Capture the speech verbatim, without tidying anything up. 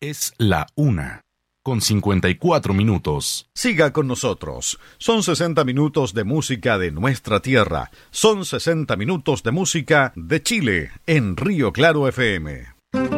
Es la una, con cincuenta y cuatro minutos. Siga con nosotros. Son sesenta minutos de música de nuestra tierra. Son sesenta minutos de música de Chile en Río Claro F M.